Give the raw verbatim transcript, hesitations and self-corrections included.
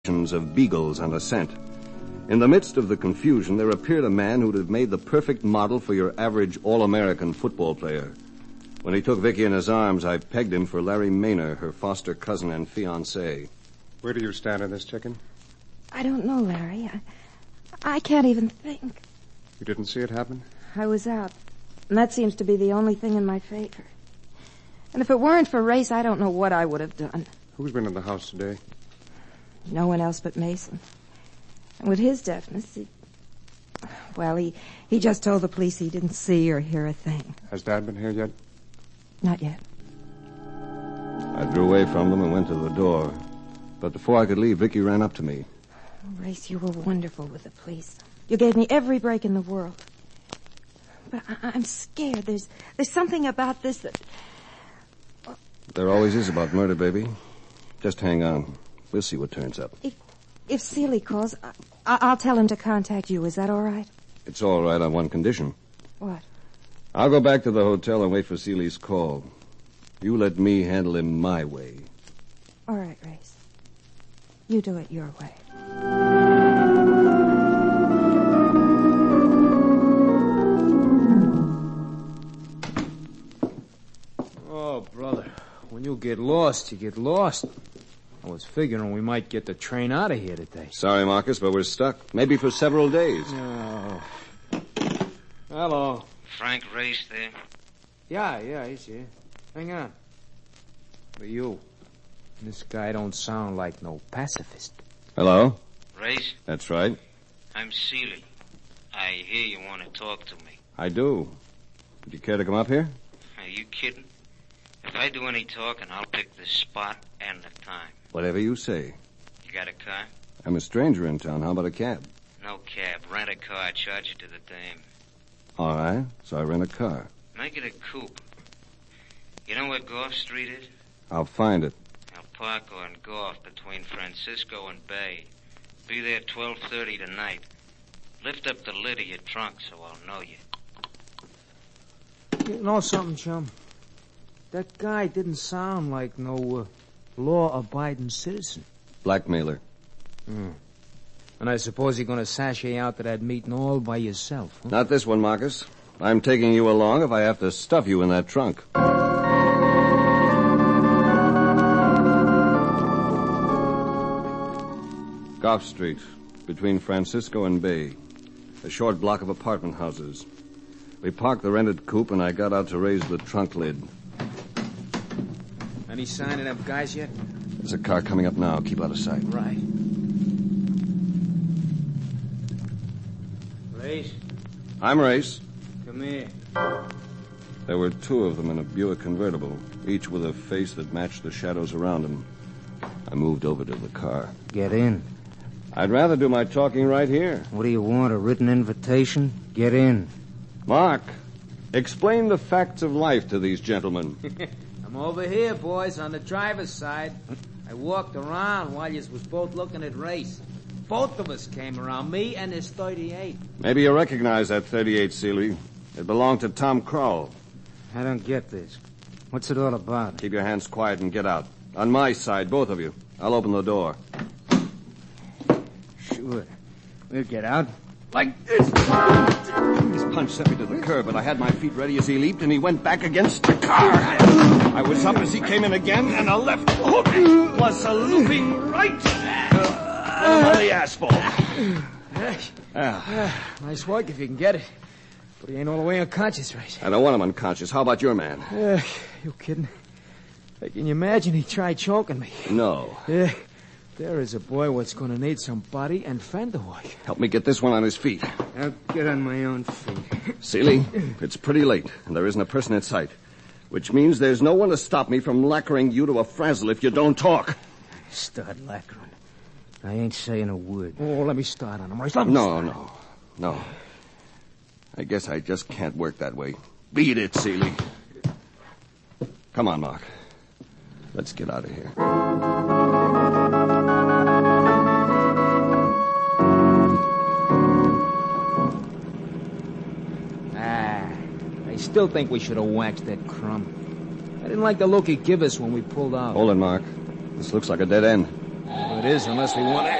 of beagles on a scent. In the midst of the confusion, there appeared a man who'd have made the perfect model for your average all-American football player. When he took Vicky in his arms, I pegged him for Larry Maynor, her foster cousin and fiancé. Where do you stand on this, Chicken? I don't know, Larry. I, I can't even think. You didn't see it happen? I was out, and that seems to be the only thing in my favor. And if it weren't for Race, I don't know what I would have done. Who's been in the house today? No one else but Mason. And with his deafness, he... Well, he, he just told the police he didn't see or hear a thing. Has Dad been here yet? Not yet. I drew away from them and went to the door. But before I could leave, Vicky ran up to me. Oh, Race, you were wonderful with the police. You gave me every break in the world. But I- I'm scared. There's, there's something about this that... There always is about murder, baby. Just hang on. We'll see what turns up. If if Seeley calls, I, I'll tell him to contact you. Is that all right? It's all right on one condition. What? I'll go back to the hotel and wait for Seeley's call. You let me handle him my way. All right, Race. You do it your way. Oh, brother. When you get lost, you get lost. I was figuring we might get the train out of here today. Sorry, Marcus, but we're stuck. Maybe for several days. Oh. Hello. Frank Race there? Yeah, yeah, he's here. Hang on. For you. This guy don't sound like no pacifist. Hello? Race? That's right. I'm Seeley. I hear you want to talk to me. I do. Would you care to come up here? Are you kidding? If I do any talking, I'll pick the spot and the time. Whatever you say. You got a car? I'm a stranger in town. How about a cab? No cab. Rent a car. Charge it to the dame. All right. So I rent a car. Make it a coupe. You know where Gough Street is? I'll find it. I'll park on Gough between Francisco and Bay. Be there twelve thirty tonight. Lift up the lid of your trunk so I'll know you. You know something, chum? That guy didn't sound like no uh, law-abiding citizen. Blackmailer. Mm. And I suppose you're going to sashay out to that meeting all by yourself, huh? Not this one, Marcus. I'm taking you along if I have to stuff you in that trunk. Gough Street, between Francisco and Bay. A short block of apartment houses. We parked the rented coupe, and I got out to raise the trunk lid. Any sign of them guys yet? There's a car coming up now. Keep out of sight. Right. Race, I'm Race. come here. There were two of them in a Buick convertible, each with a face that matched the shadows around him. I moved over to the car. Get in. I'd rather do my talking right here. What do you want, a written invitation? Get in. Mark, explain the facts of life to these gentlemen. I'm over here, boys, on the driver's side. I walked around while you was both looking at Race. Both of us came around, me and his thirty-eight. Maybe you recognize that thirty-eight, Seeley. It belonged to Tom Crowell. I don't get this. What's it all about? Keep your hands quiet and get out. On my side, both of you. I'll open the door. Sure. We'll get out. Like this. His punch sent me to the curb, but I had my feet ready as he leaped, and he went back against the car. I was up as he came in again, and a left hook plus a looping right uh, on the asphalt. Ah. Nice work if you can get it. But he ain't all the way unconscious, Race. I don't want him unconscious. How about your man? Uh, you kidding? Hey, can you imagine he tried choking me? No. Yeah. There is a boy what's going to need some body and fender work. Help me get this one on his feet. I'll get on my own feet. Seeley, it's pretty late, and there isn't a person in sight. Which means there's no one to stop me from lacquering you to a frazzle if you don't talk. Start lacquering. I ain't saying a word. Oh, let me start on him, Race. Let me No, start. no, no. I guess I just can't work that way. Beat it, Seeley. Come on, Mark. Let's get out of here. Ah, I still think we should have waxed that crumb. I didn't like the look he gave us when we pulled out. Hold it, Mark. This looks like a dead end. Uh, It is, unless we want to